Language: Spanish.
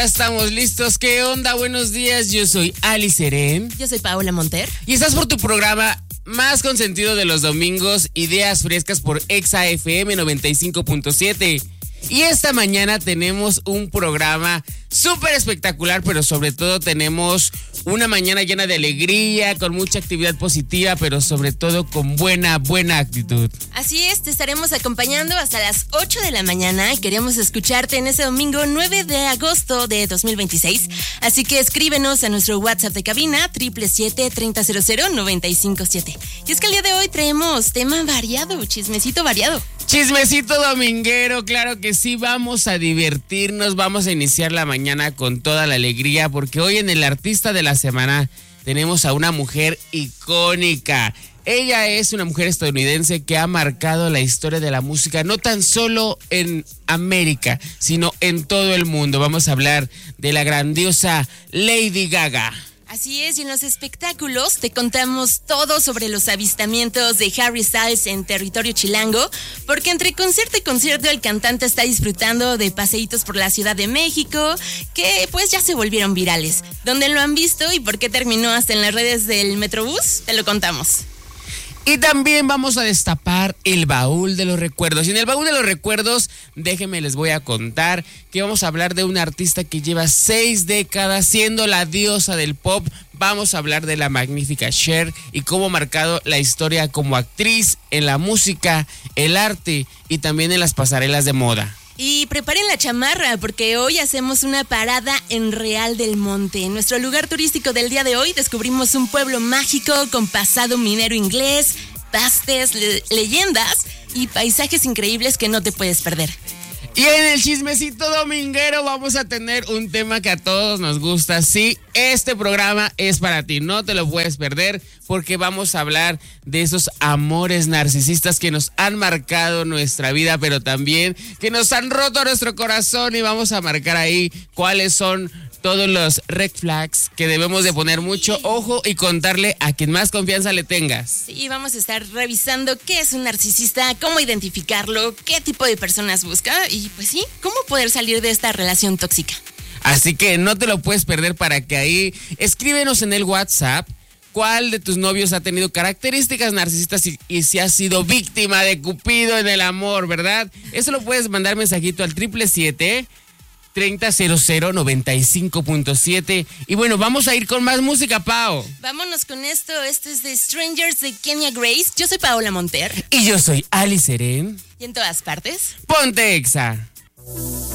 Estamos listos. ¿Qué onda? Buenos días. Yo soy Ali Serén. Yo soy Paola Monter. Y estás por tu programa más consentido de los domingos, Ideas Frescas por Exa FM 95.7. Y esta mañana tenemos un programa súper espectacular, pero sobre todo tenemos una mañana llena de alegría, con mucha actividad positiva, pero sobre todo con buena actitud. Así es, te estaremos acompañando hasta las 8 de la mañana y queremos escucharte en ese domingo 9 de agosto de 2026. Así que escríbenos a nuestro WhatsApp de cabina 777-3000-957. Y es que el día de hoy traemos tema variado, chismecito variado. Chismecito dominguero, claro que sí, vamos a divertirnos, vamos a iniciar la mañana con toda la alegría, porque hoy en el Artista de la Semana tenemos a una mujer icónica. Ella es una mujer estadounidense que ha marcado la historia de la música, no tan solo en América, sino en todo el mundo. Vamos a hablar de la grandiosa Lady Gaga. Así es, y en los espectáculos te contamos todo sobre los avistamientos de Harry Styles en territorio chilango, porque entre concierto y concierto el cantante está disfrutando de paseitos por la Ciudad de México, que pues ya se volvieron virales. ¿Dónde lo han visto y por qué terminó hasta en las redes del Metrobús? Te lo contamos. Y también vamos a destapar el baúl de los recuerdos. Y en el baúl de los recuerdos, déjenme les voy a contar que vamos a hablar de una artista que lleva 6 décadas siendo la diosa del pop. Vamos a hablar de la magnífica Cher y cómo ha marcado la historia como actriz en la música, el arte y también en las pasarelas de moda. Y preparen la chamarra porque hoy hacemos una parada en Real del Monte. En nuestro lugar turístico del día de hoy descubrimos un pueblo mágico con pasado minero inglés, pastes, leyendas y paisajes increíbles que no te puedes perder. Y en el chismecito dominguero vamos a tener un tema que a todos nos gusta. Sí, este programa es para ti, no te lo puedes perder porque vamos a hablar de esos amores narcisistas que nos han marcado nuestra vida, pero también que nos han roto nuestro corazón, y vamos a marcar ahí cuáles son todos los red flags que debemos de poner mucho ojo y contarle a quien más confianza le tengas. Sí, vamos a estar revisando qué es un narcisista, cómo identificarlo, qué tipo de personas busca y pues sí, cómo poder salir de esta relación tóxica. Así que no te lo puedes perder para que ahí escríbenos en el WhatsApp cuál de tus novios ha tenido características narcisistas y si has sido víctima de Cupido en el amor, ¿verdad? Eso lo puedes mandar mensajito al 777-3000-95.7. Y bueno, vamos a ir con más música, Pao. Vámonos con esto es de Strangers de Kenya Grace. Yo soy Paola Monter. Y yo soy Ali Serén. Y en todas partes, Ponte Exa.